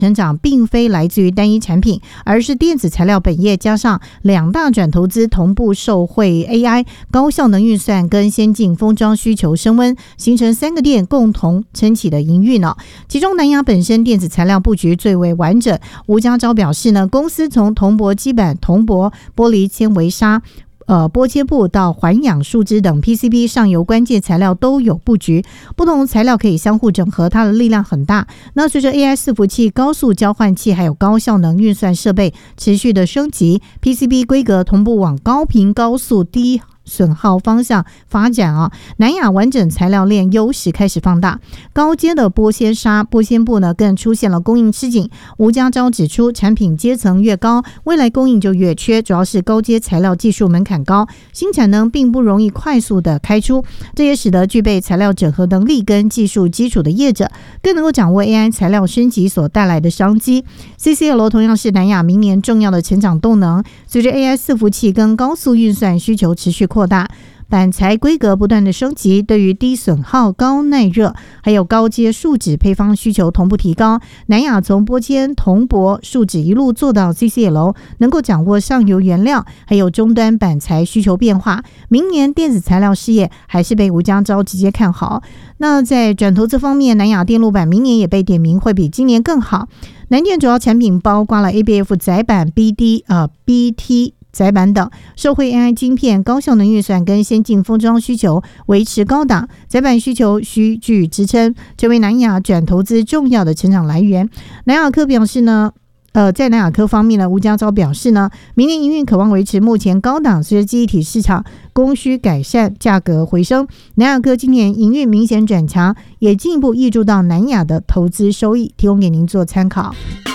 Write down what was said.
成长并非来自于单一产品，而是电子材料本业加上两大转投资同步受惠 AI、高效能运算跟先进封装需求升温，形成三个店共同撑起的营运哦。其中南亚本身电子材料布局最为完整，吴家昭表示呢，公司从铜箔基板、铜箔、玻璃纤维纱、玻纤布到环氧树脂等 PCB 上游关键材料都有布局，不同材料可以相互整合，它的力量很大。那随着 AI 伺服器、高速交换器还有高效能运算设备持续的升级， PCB 规格同步往高频、高速、低损耗方向发展啊，南亚完整材料链优势开始放大，高阶的玻纤纱、玻纤布呢更出现了供应吃紧。吴家昭指出，产品阶层越高，未来供应就越缺，主要是高阶材料技术门槛高，新产能并不容易快速的开出，这也使得具备材料整合能力跟技术基础的业者更能够掌握 AI 材料升级所带来的商机。 CCL 同样是南亚明年重要的成长动能，随着 AI 伺服器跟高速运算需求持续扩大，板材规格不断的升级，对于低损耗、高耐热还有高阶树脂配方需求同步提高。南亚从玻纤、铜箔、树脂一路做到 CCL， 能够掌握上游原料还有终端板材需求变化。明年电子材料事业还是被吴家昭直接看好。那在转投资方面，南亚电路板明年也被点名会比今年更好。南电主要产品包括了 ABF 载板、BT 载板等，受惠 AI 晶片、高效能运算跟先进封装需求维持高档，载板需求需具支撑，成为南亚转投资重要的成长来源。南亚科表示呢，在南亚科方面呢，吴家昭表示呢，明年营运渴望维持目前高档，随着记忆体市场供需改善，价格回升，南亚科今年营运明显转强，也进一步挹注到南亚的投资收益，提供给您做参考。